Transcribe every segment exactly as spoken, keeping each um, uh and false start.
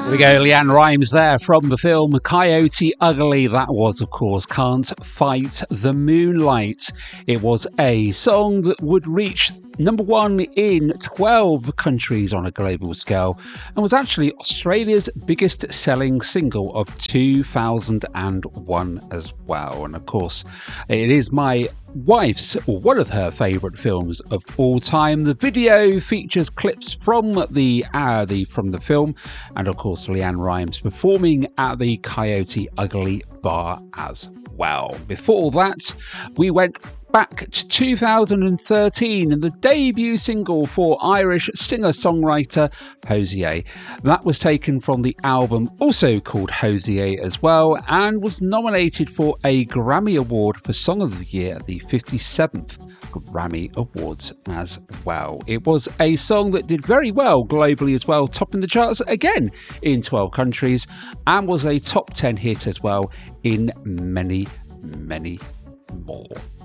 There we go, Leanne Rimes there from the film Coyote Ugly. That was, of course, Can't Fight the Moonlight. It was a song that would reach number one in twelve countries on a global scale and was actually Australia's biggest selling single of two thousand one as well. And of course, it is my wife's, or one of her favourite films of all time. The video features clips from the uh, the from the film, and of course Leanne Rimes performing at the Coyote Ugly bar as well. Before that, we went back to two thousand thirteen and the debut single for Irish singer-songwriter Hozier. That was taken from the album also called Hozier as well, and was nominated for a Grammy Award for Song of the Year at the fifty-seventh Grammy Awards as well. It was a song that did very well globally as well, topping the charts again in twelve countries, and was a top ten hit as well in many, many more.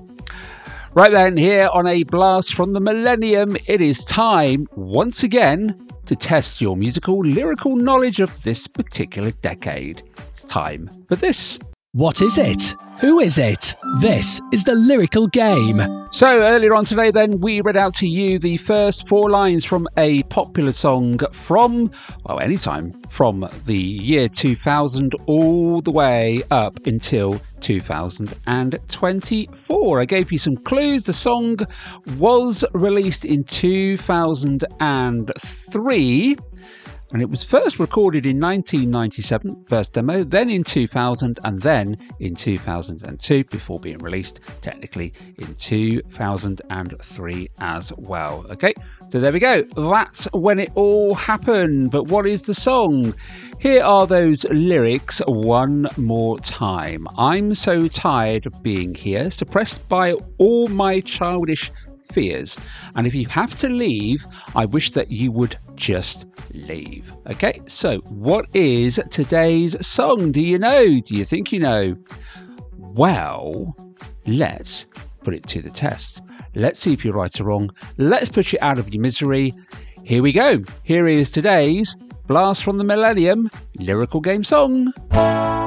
Right then, here on A Blast from the Millennium, it is time once again to test your musical lyrical knowledge of this particular decade. It's time for this. What is it? Who is it? This is the Lyrical Game. So earlier on today then, we read out to you the first four lines from a popular song from, well, anytime from the year two thousand all the way up until two thousand twenty-four. I gave you some clues. The song was released in two thousand three. And it was first recorded in nineteen ninety-seven, first demo, then in two thousand, and then in two thousand two, before being released technically in two thousand three as well. Okay, so there we go. That's when it all happened. But what is the song? Here are those lyrics one more time. I'm so tired of being here, suppressed by all my childish fears, and if you have to leave, I wish that you would just leave. Okay, so what is today's song? Do you know? Do you think you know? Well, let's put it to the test. Let's see if you're right or wrong. Let's put you out of your misery. Here we go. Here is today's Blast from the Millennium Lyrical Game song.